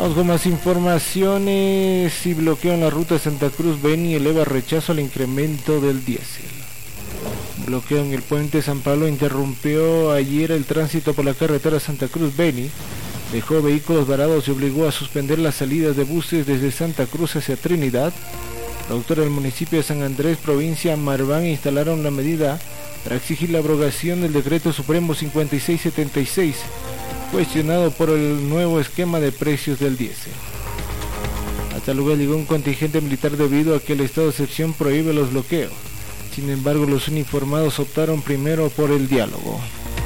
Vamos con más informaciones. Y bloqueo en la ruta Santa Cruz-Beni eleva rechazo al incremento del diésel. Bloqueo en el puente San Pablo interrumpió ayer el tránsito por la carretera Santa Cruz-Beni, dejó vehículos varados y obligó a suspender las salidas de buses desde Santa Cruz hacia Trinidad. Productores del municipio de San Andrés, provincia Marván, instalaron la medida para exigir la abrogación del decreto supremo 5676, cuestionado por el nuevo esquema de precios del diésel. Hasta el lugar llegó un contingente militar debido a que el estado de excepción prohíbe los bloqueos. Sin embargo, los uniformados optaron primero por el diálogo.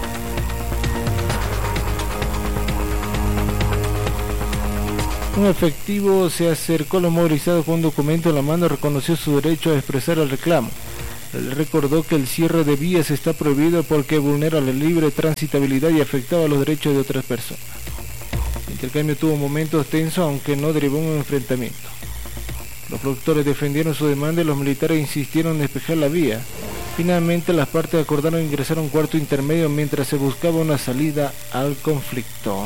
Un efectivo se acercó a los movilizados con un documento en la mano y reconoció su derecho a expresar el reclamo. Le recordó que el cierre de vías está prohibido porque vulnera la libre transitabilidad y afectaba los derechos de otras personas. El intercambio tuvo momentos tensos, aunque no derivó en un enfrentamiento. Los productores defendieron su demanda y los militares insistieron en despejar la vía. Finalmente las partes acordaron ingresar a un cuarto intermedio mientras se buscaba una salida al conflicto.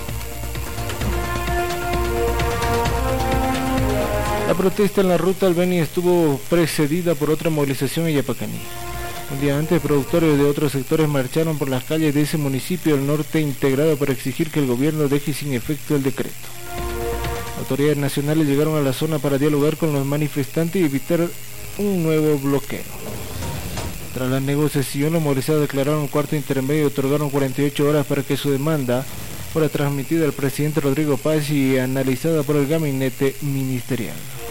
La protesta en la ruta al Beni estuvo precedida por otra movilización en Yapacaní. Un día antes, productores de otros sectores marcharon por las calles de ese municipio del norte integrado para exigir que el gobierno deje sin efecto el decreto. Autoridades nacionales llegaron a la zona para dialogar con los manifestantes y evitar un nuevo bloqueo. Tras la negociación, los movilizados declararon un cuarto intermedio y otorgaron 48 horas para que su demanda fuera transmitida al presidente Rodrigo Paz y analizada por el gabinete ministerial.